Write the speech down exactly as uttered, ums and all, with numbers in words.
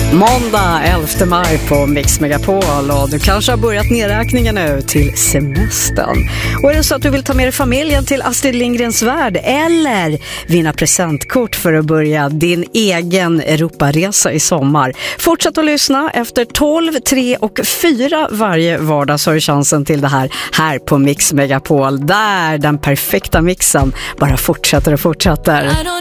Måndag elfte maj på Mix Megapol, och du kanske har börjat nedräkningen nu till semestern. Och är det så att du vill ta med dig familjen till Astrid Lindgrens värld eller vinna presentkort för att börja din egen Europaresa i sommar, fortsätt att lyssna. Efter tolv, tre och fyra varje vardag så har du chansen till det här här på Mix Megapol, där den perfekta mixen bara fortsätter och fortsätter.